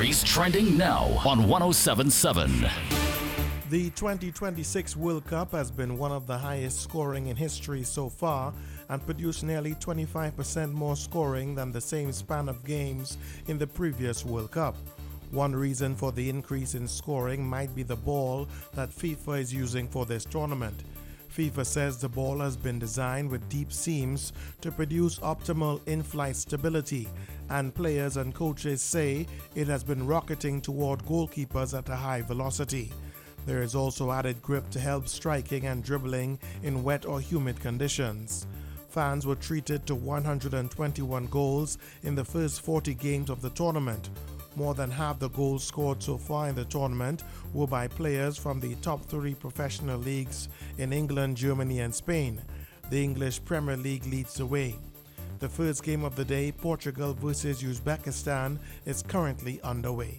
Stories trending now on 1077. The 2026 World Cup has been one of the highest scoring in history so far and produced nearly 25% more scoring than the same span of games in the previous World Cup. One reason for the increase in scoring might be the ball that FIFA is using for this tournament. FIFA says the ball has been designed with deep seams to produce optimal in-flight stability, and players and coaches say it has been rocketing toward goalkeepers at a high velocity. There is also added grip to help striking and dribbling in wet or humid conditions. Fans were treated to 121 goals in the first 40 games of the tournament. More than half the goals scored so far in the tournament were by players from the top 3 professional leagues in England, Germany, and Spain. The English Premier League leads the way. The first game of the day, Portugal versus Uzbekistan, is currently underway.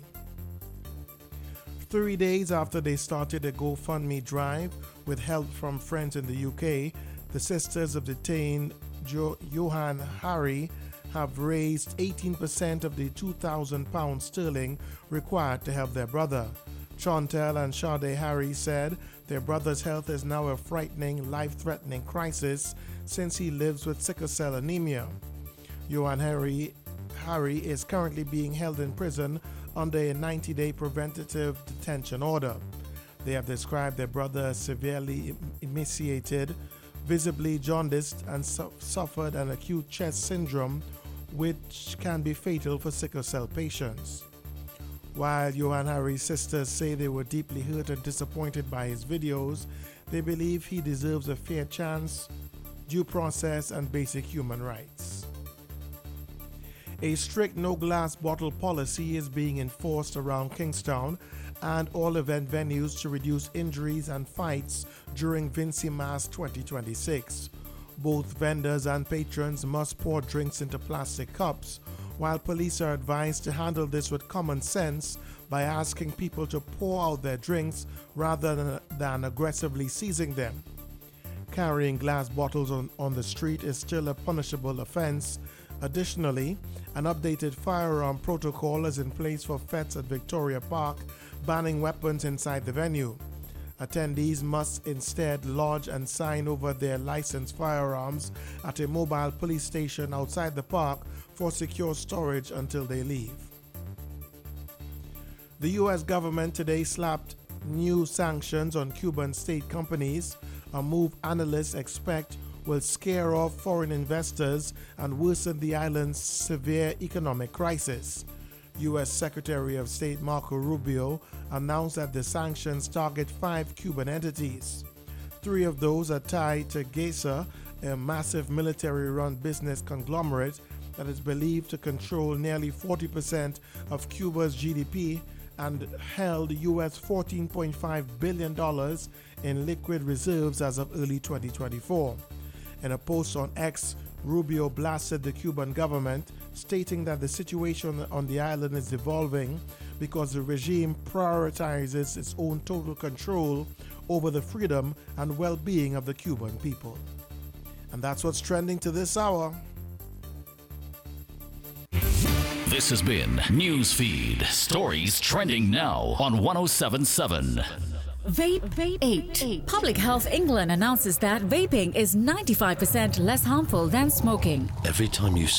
3 days after they started a GoFundMe drive with help from friends in the UK, the sisters of detained Johann Hari have raised 18% of the £2,000 sterling required to help their brother. Chantel and Sade Hari said their brother's health is now a frightening, life-threatening crisis since he lives with sickle cell anemia. Johann Hari is currently being held in prison under a 90-day preventative detention order. They have described their brother as severely emaciated, visibly jaundiced, and suffered an acute chest syndrome which can be fatal for sickle cell patients. While Johann Hari's sisters say they were deeply hurt and disappointed by his videos, they believe he deserves a fair chance, due process, and basic human rights. A strict no-glass bottle policy is being enforced around Kingstown and all event venues to reduce injuries and fights during Vincimas 2026. Both vendors and patrons must pour drinks into plastic cups, while police are advised to handle this with common sense by asking people to pour out their drinks rather than aggressively seizing them. Carrying glass bottles on the street is still a punishable offense. Additionally, an updated firearm protocol is in place for fetes at Victoria Park, banning weapons inside the venue. Attendees must instead lodge and sign over their licensed firearms at a mobile police station outside the park for secure storage until they leave. The U.S. government today slapped new sanctions on Cuban state companies, a move analysts expect will scare off foreign investors and worsen the island's severe economic crisis. U.S. Secretary of State Marco Rubio announced that the sanctions target 5 Cuban entities. 3 of those are tied to GESA, a massive military-run business conglomerate that is believed to control nearly 40% of Cuba's GDP and held US $14.5 billion in liquid reserves as of early 2024. In a post on X, Rubio blasted the Cuban government, stating that the situation on the island is evolving because the regime prioritizes its own total control over the freedom and well-being of the Cuban people. And that's what's trending to this hour. This has been Newsfeed. Stories trending now on 1077. Vape 8. Public Health England announces that vaping is 95% less harmful than smoking. Every time you